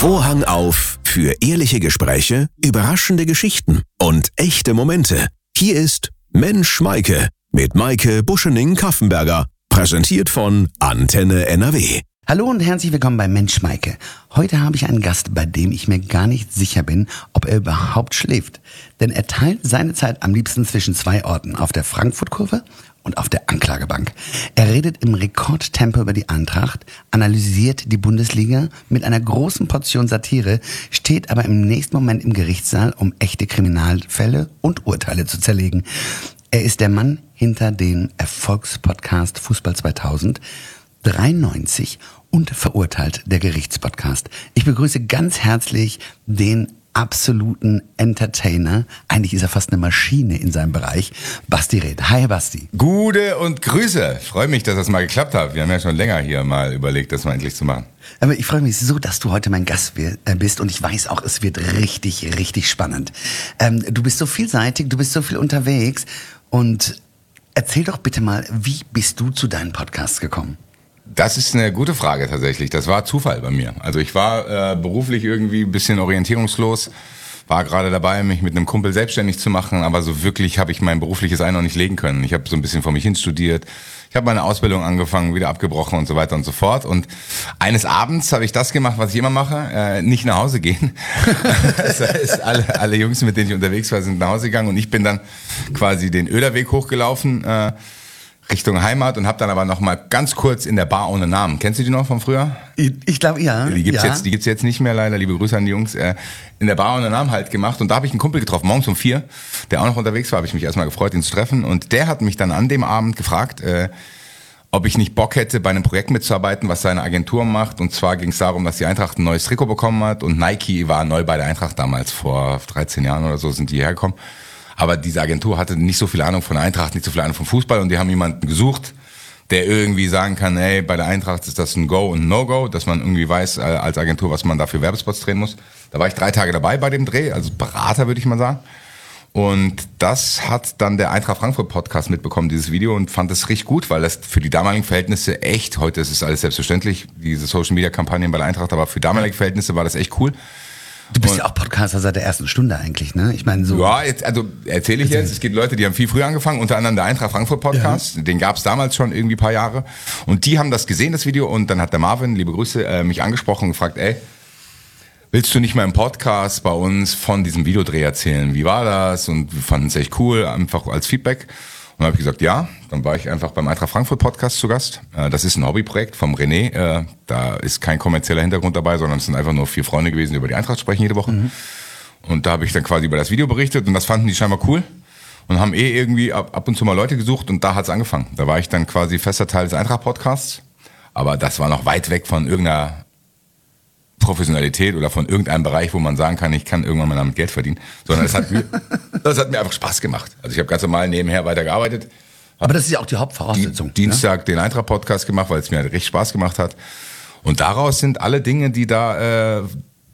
Vorhang auf für ehrliche Gespräche, überraschende Geschichten und echte Momente. Hier ist Mensch Maike mit Maike Buschening-Kaffenberger, präsentiert von Antenne NRW. Hallo und herzlich willkommen bei Mensch Maike. Heute habe ich einen Gast, bei dem ich mir gar nicht sicher bin, ob er überhaupt schläft. Denn er teilt seine Zeit am liebsten zwischen zwei Orten, auf der Frankfurt-Kurve und auf der Anklagebank. Er redet im Rekordtempo über die Eintracht, analysiert die Bundesliga mit einer großen Portion Satire, steht aber im nächsten Moment im Gerichtssaal, um echte Kriminalfälle und Urteile zu zerlegen. Er ist der Mann hinter dem Erfolgspodcast Fußball 2000, 93 und Verurteilt, der Gerichtspodcast. Ich begrüße ganz herzlich den absoluten Entertainer, eigentlich ist er fast eine Maschine in seinem Bereich, Basti Red. Hi Basti. Gute und Grüße. Ich freue mich, dass das mal geklappt hat. Wir haben ja schon länger hier mal überlegt, das mal endlich zu machen. Aber ich freue mich so, dass du heute mein Gast bist und ich weiß auch, es wird richtig, richtig spannend. Du bist so vielseitig, du bist so viel unterwegs und erzähl doch bitte mal, wie bist du zu deinen Podcasts gekommen? Das ist eine gute Frage tatsächlich. Das war Zufall bei mir. Also ich war beruflich irgendwie ein bisschen orientierungslos, war gerade dabei, mich mit einem Kumpel selbstständig zu machen, aber so wirklich habe ich mein berufliches Ein noch nicht legen können. Ich habe so ein bisschen vor mich hin studiert. Ich habe meine Ausbildung angefangen, wieder abgebrochen und so weiter und so fort. Und eines Abends habe ich das gemacht, was ich immer mache, nicht nach Hause gehen. Das heißt, alle Jungs, mit denen ich unterwegs war, sind nach Hause gegangen und ich bin dann quasi den Oederweg hochgelaufen, Richtung Heimat und habe dann aber noch mal ganz kurz in der Bar ohne Namen. Kennst du die noch von früher? Ich glaube, ja. Die gibt's jetzt nicht mehr leider. Liebe Grüße an die Jungs. In der Bar ohne Namen halt gemacht und da habe ich einen Kumpel getroffen, morgens um 4, der auch noch unterwegs war. Habe ich mich erstmal gefreut, ihn zu treffen und der hat mich dann an dem Abend gefragt, ob ich nicht Bock hätte, bei einem Projekt mitzuarbeiten, was seine Agentur macht. Und zwar ging es darum, dass die Eintracht ein neues Trikot bekommen hat und Nike war neu bei der Eintracht damals, vor 13 Jahren oder so sind die hergekommen. Aber diese Agentur hatte nicht so viel Ahnung von der Eintracht, nicht so viel Ahnung vom Fußball und die haben jemanden gesucht, der irgendwie sagen kann, hey, bei der Eintracht ist das ein Go und ein No-Go, dass man irgendwie weiß als Agentur, was man da für Werbespots drehen muss. Da war ich 3 Tage dabei bei dem Dreh, also Berater würde ich mal sagen. Und das hat dann der Eintracht Frankfurt Podcast mitbekommen, dieses Video, und fand es richtig gut, weil das für die damaligen Verhältnisse echt, heute ist es alles selbstverständlich, diese Social-Media-Kampagnen bei der Eintracht, aber für damalige Verhältnisse war das echt cool. Du bist ja auch Podcaster seit der ersten Stunde eigentlich, ne? Ich meine so. Ja, also erzähle ich jetzt. Es gibt Leute, die haben viel früher angefangen, unter anderem der Eintracht Frankfurt Podcast. Ja. Den gab es damals schon irgendwie ein paar Jahre. Und die haben das gesehen, das Video. Und dann hat der Marvin, liebe Grüße, mich angesprochen und gefragt, ey, willst du nicht mal im Podcast bei uns von diesem Videodreh erzählen? Wie war das? Und wir fanden es echt cool, einfach als Feedback. Und dann habe ich gesagt, ja. Dann war ich einfach beim Eintracht Frankfurt Podcast zu Gast. Das ist ein Hobbyprojekt vom René. Da ist kein kommerzieller Hintergrund dabei, sondern es sind einfach nur 4 Freunde gewesen, die über die Eintracht sprechen jede Woche. Mhm. Und da habe ich dann quasi über das Video berichtet und das fanden die scheinbar cool. Und haben irgendwie ab und zu mal Leute gesucht und da hat es angefangen. Da war ich dann quasi fester Teil des Eintracht-Podcasts. Aber das war noch weit weg von irgendeiner Professionalität oder von irgendeinem Bereich, wo man sagen kann, ich kann irgendwann mal damit Geld verdienen. Sondern das hat mir einfach Spaß gemacht. Also ich habe ganz normal nebenher weitergearbeitet. Aber das ist ja auch die Hauptvoraussetzung. Dienstag den Eintracht-Podcast gemacht, weil es mir halt richtig Spaß gemacht hat. Und daraus sind alle Dinge, die da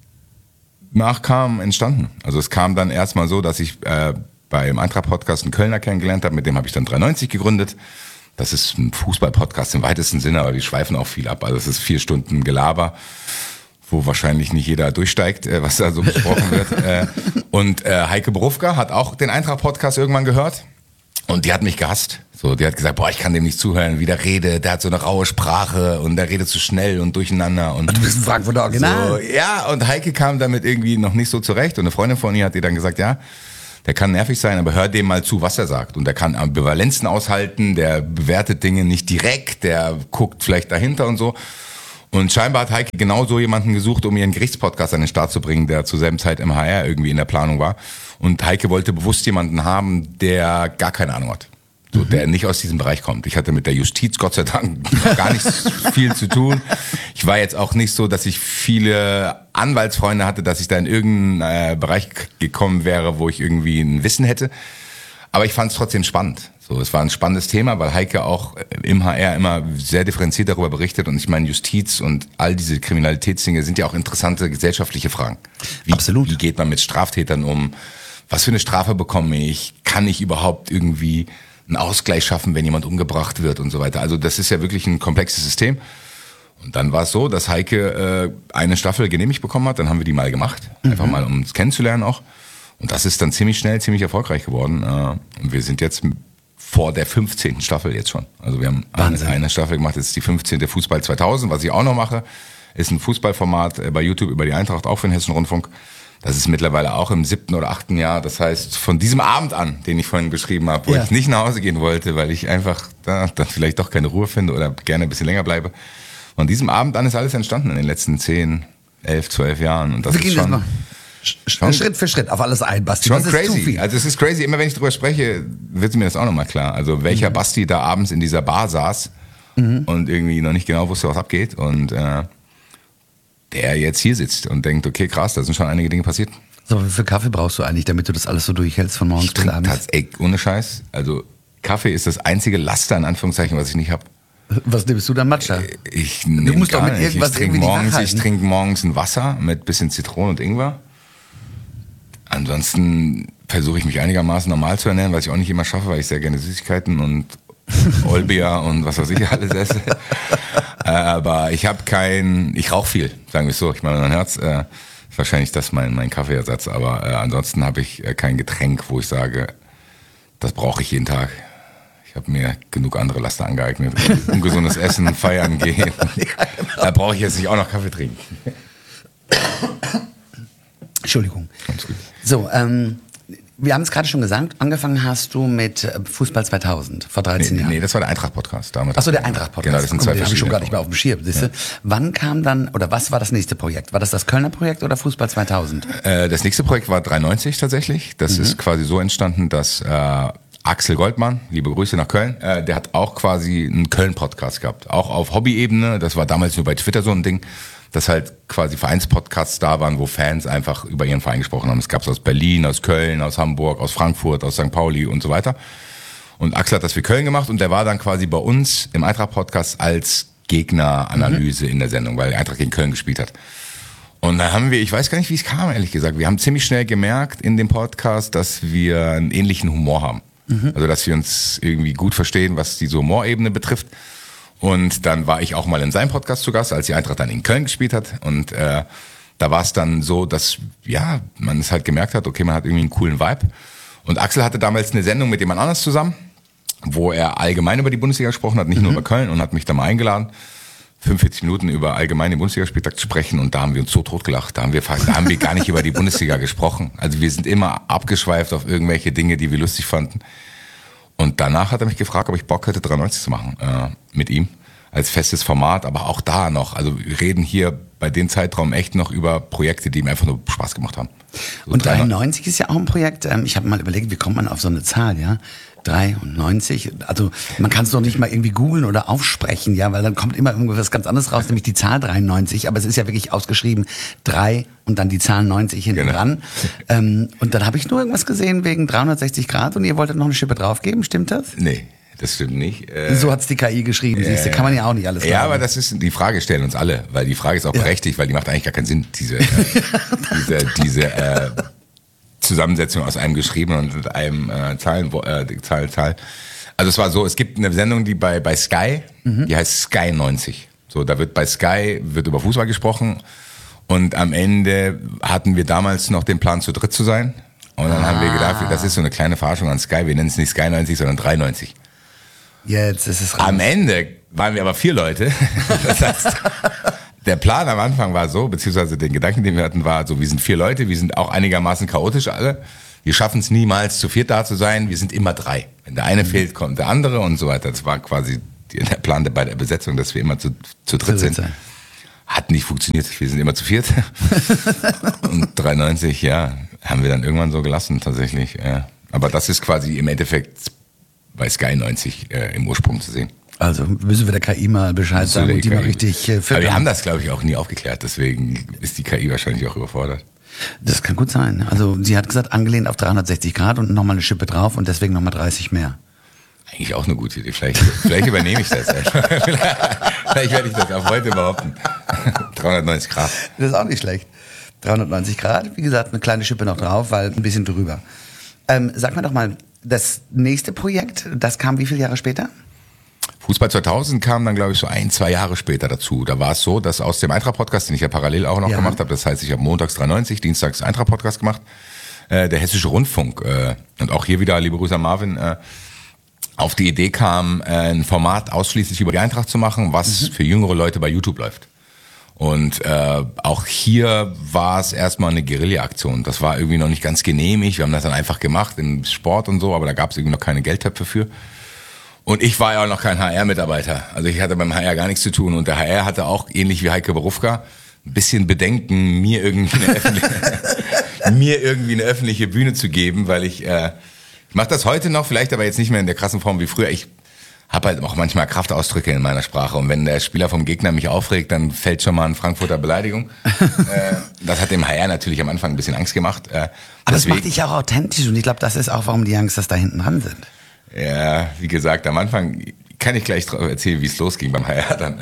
nachkamen, entstanden. Also es kam dann erstmal so, dass ich beim Eintracht-Podcast einen Kölner kennengelernt habe, mit dem habe ich dann 93 gegründet. Das ist ein Fußball-Podcast im weitesten Sinne, aber wir schweifen auch viel ab. Also es ist 4 Stunden Gelaber, wo wahrscheinlich nicht jeder durchsteigt, was da so besprochen wird. Und Heike Borufka hat auch den Eintracht-Podcast irgendwann gehört. Und die hat mich gehasst. So, die hat gesagt, boah, ich kann dem nicht zuhören, wie der redet. Der hat so eine raue Sprache und der redet zu schnell und durcheinander. Und du bist ein Frankfurter Original. So, ja, und Heike kam damit irgendwie noch nicht so zurecht. Und eine Freundin von ihr hat ihr dann gesagt, ja, der kann nervig sein, aber hör dem mal zu, was er sagt. Und der kann Ambivalenzen aushalten, der bewertet Dinge nicht direkt, der guckt vielleicht dahinter und so. Und scheinbar hat Heike genau so jemanden gesucht, um ihren Gerichtspodcast an den Start zu bringen, der zur selben Zeit im HR irgendwie in der Planung war. Und Heike wollte bewusst jemanden haben, der gar keine Ahnung hat. So, der nicht aus diesem Bereich kommt. Ich hatte mit der Justiz Gott sei Dank gar nicht viel zu tun. Ich war jetzt auch nicht so, dass ich viele Anwaltsfreunde hatte, dass ich da in irgendeinen Bereich gekommen wäre, wo ich irgendwie ein Wissen hätte. Aber ich fand es trotzdem spannend. So, es war ein spannendes Thema, weil Heike auch im HR immer sehr differenziert darüber berichtet. Und ich meine, Justiz und all diese Kriminalitätsdinge sind ja auch interessante gesellschaftliche Fragen. Absolut. Wie geht man mit Straftätern um? Was für eine Strafe bekomme ich? Kann ich überhaupt irgendwie einen Ausgleich schaffen, wenn jemand umgebracht wird und so weiter? Also das ist ja wirklich ein komplexes System. Und dann war es so, dass Heike eine Staffel genehmigt bekommen hat. Dann haben wir die mal gemacht. Einfach mal, um uns kennenzulernen auch. Und das ist dann ziemlich schnell, ziemlich erfolgreich geworden. Und wir sind jetzt vor der 15. Staffel jetzt schon. Also wir haben eine Staffel gemacht, jetzt ist die 15. Fußball 2000. Was ich auch noch mache, ist ein Fußballformat bei YouTube über die Eintracht, auch für den Hessischen Rundfunk. Das ist mittlerweile auch im 7. oder 8. Jahr. Das heißt, von diesem Abend an, den ich vorhin beschrieben habe, wo ich nicht nach Hause gehen wollte, weil ich einfach da dann vielleicht doch keine Ruhe finde oder gerne ein bisschen länger bleibe. Von diesem Abend an ist alles entstanden in den letzten 10, 11, 12 Jahren. Und das ist schon Schritt für Schritt auf alles ein, Basti. Schon das ist crazy. Zu viel. Also es ist crazy. Immer wenn ich drüber spreche, wird mir das auch nochmal klar. Also welcher Basti da abends in dieser Bar saß und irgendwie noch nicht genau wusste, was abgeht. Und der jetzt hier sitzt und denkt, okay, krass, da sind schon einige Dinge passiert. So, wie viel Kaffee brauchst du eigentlich, damit du das alles so durchhältst von morgens bis abends? Ohne Scheiß. Also Kaffee ist das einzige Laster, in Anführungszeichen, was ich nicht habe. Was nimmst du dann, Matcha? Ich nehme musst doch mit irgendwas ich trinke morgens ein Wasser mit bisschen Zitrone und Ingwer. Ansonsten versuche ich mich einigermaßen normal zu ernähren, was ich auch nicht immer schaffe, weil ich sehr gerne Süßigkeiten und Olbia und was weiß ich alles esse. Aber ich rauche viel, sagen wir es so. Ich meine, mein Herz ist wahrscheinlich das mein Kaffeeersatz. Aber ansonsten habe ich kein Getränk, wo ich sage, das brauche ich jeden Tag. Ich habe mir genug andere Laster angeeignet. Ungesundes Essen, feiern gehen. Da brauche ich jetzt nicht auch noch Kaffee trinken. Entschuldigung. Ganz gut. So, wir haben es gerade schon gesagt, angefangen hast du mit Fußball 2000, vor 13 Jahren. Nee, das war der Eintracht-Podcast. Achso, der Eintracht-Podcast. Genau, das sind zwei den habe ich schon gar verschiedene nicht mehr auf dem Schirm. Ja. Wann kam dann, oder was war das nächste Projekt? War das Kölner Projekt oder Fußball 2000? Das nächste Projekt war 93 tatsächlich. Das ist quasi so entstanden, dass Axel Goldmann, liebe Grüße nach Köln, der hat auch quasi einen Köln-Podcast gehabt. Auch auf Hobby-Ebene, das war damals nur bei Twitter so ein Ding, dass halt quasi Vereinspodcasts da waren, wo Fans einfach über ihren Verein gesprochen haben. Es gab es aus Berlin, aus Köln, aus Hamburg, aus Frankfurt, aus St. Pauli und so weiter. Und Axel hat das für Köln gemacht und der war dann quasi bei uns im Eintracht-Podcast als Gegneranalyse in der Sendung, weil Eintracht gegen Köln gespielt hat. Und dann haben wir, ich weiß gar nicht, wie es kam, ehrlich gesagt, wir haben ziemlich schnell gemerkt in dem Podcast, dass wir einen ähnlichen Humor haben. Also, dass wir uns irgendwie gut verstehen, was diese Humorebene betrifft. Und dann war ich auch mal in seinem Podcast zu Gast, als die Eintracht dann in Köln gespielt hat. Und da war es dann so, dass man es halt gemerkt hat, okay, man hat irgendwie einen coolen Vibe. Und Axel hatte damals eine Sendung mit jemand anders zusammen, wo er allgemein über die Bundesliga gesprochen hat, nicht nur über Köln, und hat mich da mal eingeladen, 45 Minuten über allgemein den Bundesligaspieltag zu sprechen, und da haben wir uns so totgelacht. Da haben wir gar nicht über die Bundesliga gesprochen. Also wir sind immer abgeschweift auf irgendwelche Dinge, die wir lustig fanden. Und danach hat er mich gefragt, ob ich Bock hätte, 93 zu machen mit ihm als festes Format, aber auch da noch. Also wir reden hier bei dem Zeitraum echt noch über Projekte, die ihm einfach nur Spaß gemacht haben. So und 93 ist ja auch ein Projekt. Ich habe mal überlegt, wie kommt man auf so eine Zahl, ja? 93, also man kann es doch nicht mal irgendwie googeln oder aufsprechen, ja, weil dann kommt immer irgendwas ganz anderes raus, nämlich die Zahl 93, aber es ist ja wirklich ausgeschrieben 3 und dann die Zahl 90 hinten dran. Und dann habe ich nur irgendwas gesehen wegen 360 Grad und ihr wolltet noch eine Schippe draufgeben, stimmt das? Nee, das stimmt nicht. So hat's die KI geschrieben, siehst du, kann man ja auch nicht alles glauben. Ja, aber das ist, die Frage stellen uns alle, weil die Frage ist auch berechtigt, weil die macht eigentlich gar keinen Sinn, diese Zusammensetzung aus einem geschriebenen und einem Zahl. Also es war so, es gibt eine Sendung, die bei Sky, die heißt Sky 90. So, da wird bei Sky über Fußball gesprochen, und am Ende hatten wir damals noch den Plan, zu dritt zu sein. Und dann haben wir gedacht, das ist so eine kleine Verarschung an Sky, wir nennen es nicht Sky 90, sondern 93. Jetzt ist es raus. Am Ende waren wir aber 4 Leute. Das heißt, der Plan am Anfang war so, beziehungsweise den Gedanken, den wir hatten, war so, wir sind 4 Leute, wir sind auch einigermaßen chaotisch alle. Wir schaffen es niemals, zu 4 da zu sein, wir sind immer 3. Wenn der eine fehlt, kommt der andere und so weiter. Das war quasi der Plan bei der Besetzung, dass wir immer zu dritt sind. Hat nicht funktioniert, wir sind immer zu 4. Und 93, haben wir dann irgendwann so gelassen, tatsächlich. Ja. Aber das ist quasi im Endeffekt bei Sky 90 im Ursprung zu sehen. Also müssen wir der KI mal Bescheid sagen und die mal richtig füttern. Aber wir haben das, glaube ich, auch nie aufgeklärt, deswegen ist die KI wahrscheinlich auch überfordert. Das kann gut sein. Also sie hat gesagt, angelehnt auf 360 Grad und nochmal eine Schippe drauf und deswegen nochmal 30 mehr. Eigentlich auch eine gute Idee. Vielleicht übernehme ich das einfach. Vielleicht werde ich das auch heute behaupten. 390 Grad. Das ist auch nicht schlecht. 390 Grad, wie gesagt, eine kleine Schippe noch drauf, weil ein bisschen drüber. Sag mir doch mal, das nächste Projekt, das kam wie viele Jahre später? Fußball 2000 kam dann, glaube ich, so 1-2 Jahre später dazu. Da war es so, dass aus dem Eintracht-Podcast, den ich ja parallel auch noch gemacht habe, das heißt, ich habe montags 93, dienstags Eintracht-Podcast gemacht, der Hessische Rundfunk, und auch hier wieder, liebe Grüße an Marvin, auf die Idee kam, ein Format ausschließlich über die Eintracht zu machen, was für jüngere Leute bei YouTube läuft. Und auch hier war es erstmal eine Guerilla-Aktion. Das war irgendwie noch nicht ganz genehmigt. Wir haben das dann einfach gemacht im Sport und so, aber da gab es irgendwie noch keine Geldtöpfe für. Und ich war ja auch noch kein HR-Mitarbeiter. Also ich hatte beim HR gar nichts zu tun. Und der HR hatte auch, ähnlich wie Heike Berufka, ein bisschen Bedenken, mir irgendwie eine öffentliche Bühne zu geben, weil ich mache das heute noch, vielleicht aber jetzt nicht mehr in der krassen Form wie früher. Ich habe halt auch manchmal Kraftausdrücke in meiner Sprache. Und wenn der Spieler vom Gegner mich aufregt, dann fällt schon mal eine Frankfurter Beleidigung. Das hat dem HR natürlich am Anfang ein bisschen Angst gemacht. Aber das macht dich auch authentisch. Und ich glaube, das ist auch, warum die Angst, dass da hinten dran sind. Ja, wie gesagt, am Anfang kann ich gleich erzählen, wie es losging beim HR. Dann,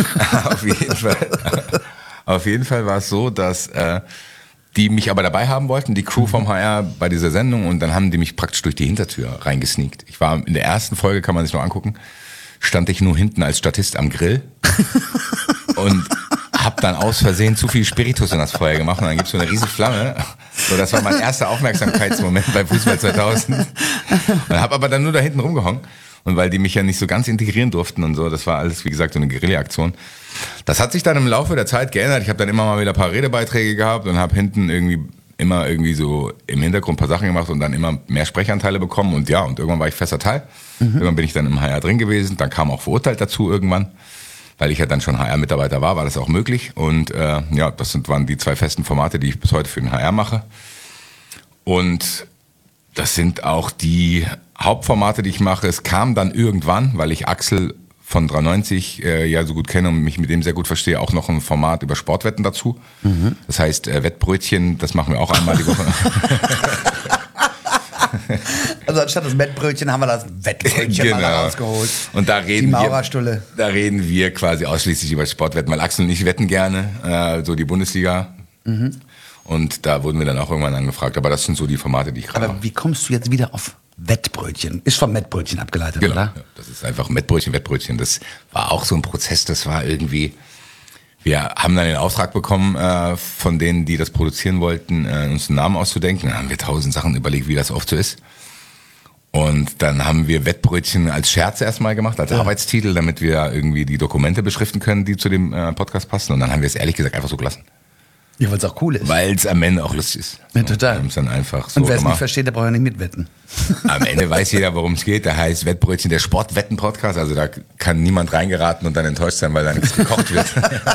auf jeden Fall war es so, dass die mich aber dabei haben wollten, die Crew vom HR bei dieser Sendung, und dann haben die mich praktisch durch die Hintertür reingesneakt. Ich war in der ersten Folge, kann man sich noch angucken, stand ich nur hinten als Statist am Grill und hab dann aus Versehen zu viel Spiritus in das Feuer gemacht und dann gibt's so eine riesige Flamme. So, das war mein erster Aufmerksamkeitsmoment bei Fußball 2000. Und hab aber dann nur da hinten rumgehangen. Und weil die mich ja nicht so ganz integrieren durften und so, das war alles, wie gesagt, so eine Guerilla-Aktion. Das hat sich dann im Laufe der Zeit geändert. Ich habe dann immer mal wieder ein paar Redebeiträge gehabt und habe hinten irgendwie so im Hintergrund ein paar Sachen gemacht und dann immer mehr Sprechanteile bekommen. Und ja, und irgendwann war ich fester Teil. Irgendwann bin ich dann im HR drin gewesen. Dann kam auch verurteilt dazu irgendwann. Weil ich ja dann schon HR-Mitarbeiter war das auch möglich. Und ja, waren die 2 festen Formate, die ich bis heute für den HR mache. Und das sind auch die Hauptformate, die ich mache. Es kam dann irgendwann, weil ich Axel von 93 ja so gut kenne und mich mit dem sehr gut verstehe, auch noch ein Format über Sportwetten dazu. Das heißt Wettbrötchen, das machen wir auch einmal die Woche. Also anstatt das Wettbrötchen haben wir das Wettbrötchen mal rausgeholt. Und da reden wir quasi ausschließlich über Sportwetten, weil Axel und ich wetten gerne, so die Bundesliga. Und da wurden wir dann auch irgendwann angefragt. Aber das sind so die Formate, die ich gerade mache. Aber wie kommst du jetzt wieder auf Wettbrötchen? Ist vom Wettbrötchen abgeleitet, genau, oder? Ja, das ist einfach Wettbrötchen. Das war auch so ein Prozess, das war irgendwie... Wir haben dann den Auftrag bekommen von denen, die das produzieren wollten, uns einen Namen auszudenken. Dann haben wir 1000 Sachen überlegt, wie das oft so ist. Und dann haben wir Wettbrötchen als Scherz erstmal gemacht, als Arbeitstitel, damit wir irgendwie die Dokumente beschriften können, die zu dem Podcast passen. Und dann haben wir es ehrlich gesagt einfach so gelassen. Ja, weil es auch cool ist. Weil es am Ende auch lustig ist. Ja, total. Wir haben es dann einfach so und wer es gemacht. nicht versteht, der braucht ja nicht mitwetten. Am Ende weiß jeder, worum es geht. Der heißt Wettbrötchen, der Sportwetten-Podcast. Also da kann niemand reingeraten und dann enttäuscht sein, weil da nichts gekocht wird.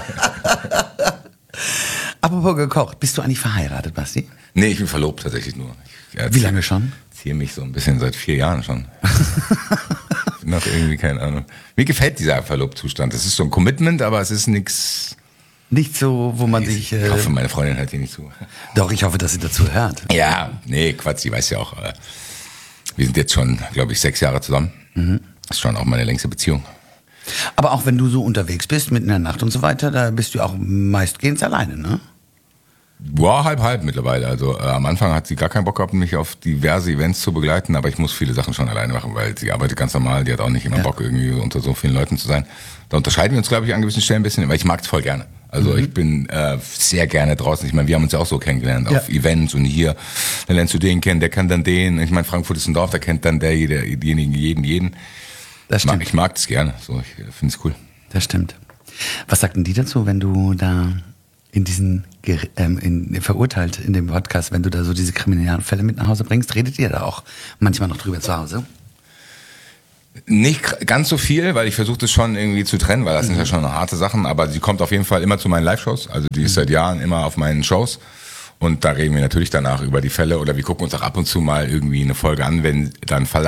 Apropos gekocht, bist du eigentlich verheiratet, Basti? Nee, ich bin verlobt tatsächlich nur. Wie lange schon? Ich ziehe mich so ein bisschen seit 4 Jahren schon. Noch irgendwie, keine Ahnung. Mir gefällt dieser Verlobtzustand. Es ist so ein Commitment, aber es ist nichts... Nicht so, wo man sich... Ich hoffe, meine Freundin hört hier nicht zu. Doch, ich hoffe, dass sie dazu hört. Ja, nee, Quatsch, sie weiß ja auch. Wir sind jetzt schon, glaube ich, 6 Jahre zusammen. Das ist schon auch meine längste Beziehung. Aber auch wenn du so unterwegs bist, mitten in der Nacht und so weiter, da bist du auch meistgehend alleine, ne? Ja, halb mittlerweile. Also am Anfang hat sie gar keinen Bock gehabt, mich auf diverse Events zu begleiten, aber ich muss viele Sachen schon alleine machen, weil sie arbeitet ganz normal, die hat auch nicht immer Bock, irgendwie unter so vielen Leuten zu sein. Da unterscheiden wir uns, glaube ich, an gewissen Stellen ein bisschen, weil ich mag es voll gerne. Also ich bin sehr gerne draußen. Ich meine, wir haben uns ja auch so kennengelernt auf Events und hier, dann lernst du den kennen, der kann dann den. Ich meine, Frankfurt ist ein Dorf, da kennt dann derjenige jeden. Das stimmt. Ich mag das gerne, so, ich finde es cool. Das stimmt. Was sagten die dazu, wenn du da in diesen verurteilt in dem Podcast, wenn du da so diese kriminellen Fälle mit nach Hause bringst, redet ihr da auch manchmal noch drüber zu Hause? Nicht ganz so viel, weil ich versuche das schon irgendwie zu trennen, weil das sind ja schon harte Sachen, aber sie kommt auf jeden Fall immer zu meinen Live-Shows, also die ist seit Jahren immer auf meinen Shows und da reden wir natürlich danach über die Fälle oder wir gucken uns auch ab und zu mal irgendwie eine Folge an, wenn da ein Fall